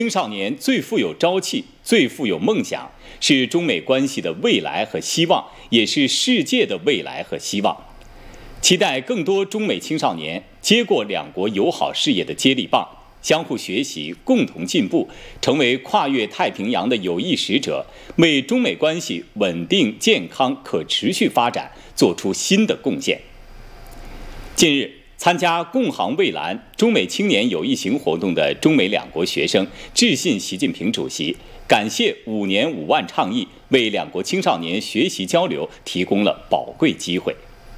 青少年最富有朝气，最富有梦想，是中美关系的未来和希望，也是世界的未来和希望。期待更多中美青少年接过两国友好事业的接力棒，相互学习，共同进步，成为跨越太平洋的有益使者，为中美关系稳定、健康、可持续发展做出新的贡献。近日，参加共航蔚蓝中美青年友谊行活动的中美两国学生致信习近平主席，感谢5年5万倡议为两国青少年学习交流提供了宝贵机会。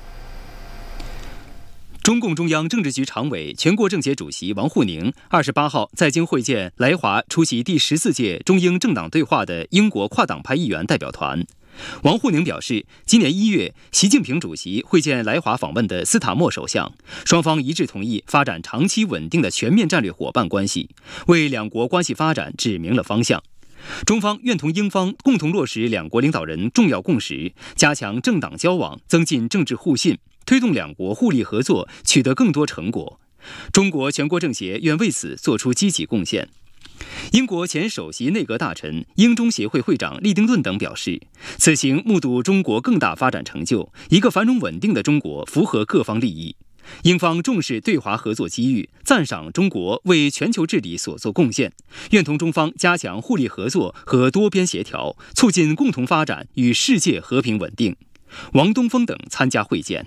中共中央政治局常委、全国政协主席王沪宁28号在京会见来华出席第14届中英政党对话的英国跨党派议员代表团。王沪宁表示，今年1月，习近平主席会见来华访问的斯塔默首相，双方一致同意发展长期稳定的全面战略伙伴关系，为两国关系发展指明了方向。中方愿同英方共同落实两国领导人重要共识，加强政党交往，增进政治互信，推动两国互利合作取得更多成果。中国全国政协愿为此作出积极贡献。英国前首席内阁大臣、英中协会会长利丁顿等表示，此行目睹中国更大发展成就，一个繁荣稳定的中国符合各方利益。英方重视对华合作机遇，赞赏中国为全球治理所做贡献，愿同中方加强互利合作和多边协调，促进共同发展与世界和平稳定。王东峰等参加会见。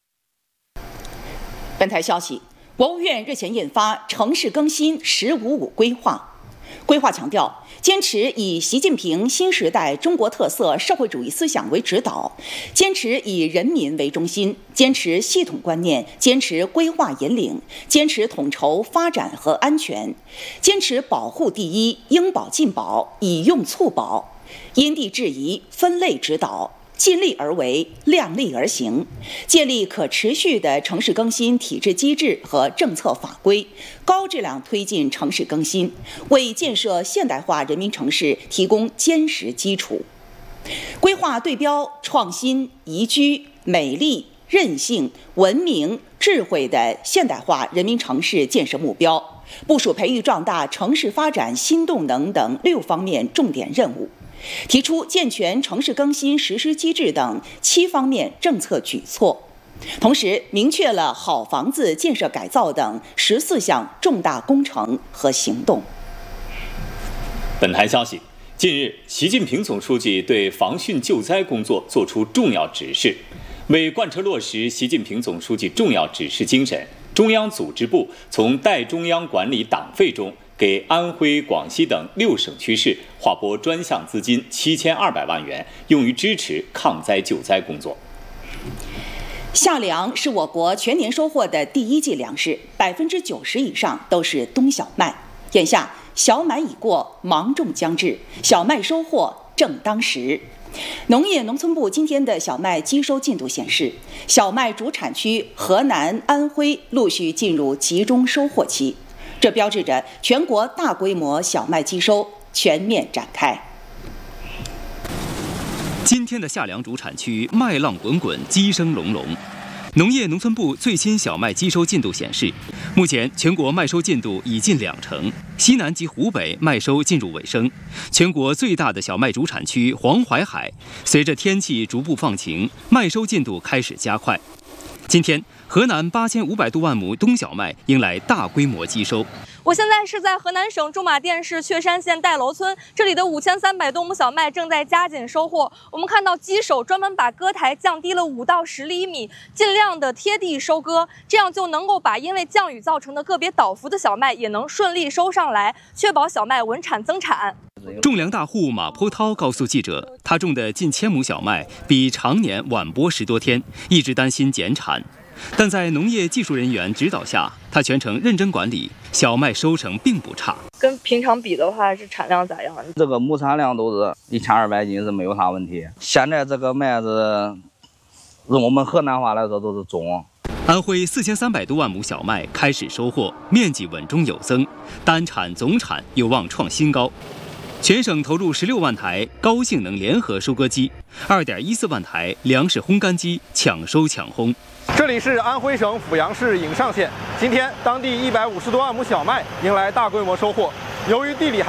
本台消息，国务院日前印发城市更新“15+5”规划。规划强调，坚持以习近平新时代中国特色社会主义思想为指导，坚持以人民为中心，坚持系统观念，坚持规划引领，坚持统筹发展和安全，坚持保护第一，应保尽保，以用促保，因地制宜，分类指导，尽力而为，量力而行，建立可持续的城市更新体制机制和政策法规，高质量推进城市更新，为建设现代化人民城市提供坚实基础。规划对标创新、宜居、美丽、韧性、文明、智慧的现代化人民城市建设目标，部署培育壮大城市发展新动能等6方面重点任务。提出健全城市更新实施机制等7方面政策举措，同时明确了好房子建设改造等14项重大工程和行动。 本台消息，近日，习近平总书记对防汛救灾工作作出重要指示，为贯彻落实习近平总书记重要指示精神，中央组织部从代中央管理党费中给安徽、广西等6省区市划拨专项资金7200万元，用于支持抗灾救灾工作。 夏粮是我国全年收获的第1季粮食，90%以上都是冬小麦。眼下小满已过，芒种将至，小麦收获正当时。农业农村部今天的小麦机收进度显示，小麦主产区河南、安徽陆续进入集中收获期。这标志着全国大规模小麦机收全面展开。 今天的夏粮主产区麦浪滚滚，鸡声隆隆。农业农村部最新小麦机收进度显示，目前全国麦收进度已近20%，西南及湖北麦收进入尾声。全国最大的小麦主产区黄淮海，随着天气逐步放晴，麦收进度开始加快。今天，河南8500多万亩冬小麦迎来大规模机收。 我现在是在河南省驻马店市确山县戴楼村，这里的5300多亩小麦正在加紧收获。我们看到机手专门把割台降低了5到10厘米，尽量的贴地收割，这样就能够把因为降雨造成的个别倒伏的小麦也能顺利收上来，确保小麦稳产增产。 种粮大户马坡涛告诉记者，他种的近1000亩小麦比常年晚播10多天，一直担心减产。但在农业技术人员指导下，他全程认真管理，小麦收成并不差。 跟平常比的话，是产量咋样？ 这个亩产量都是1200斤，是没有啥问题。现在这个麦子，用我们河南话来说都是种。 安徽4300多万亩小麦开始收获，面积稳中有增，单产总产有望创新高。全省投入16万台高性能联合收割机，2.14万台粮食烘干机，抢收抢烘。 这里是安徽省阜阳市颍上县，今天当地150多万亩小麦迎来大规模收获。由于地理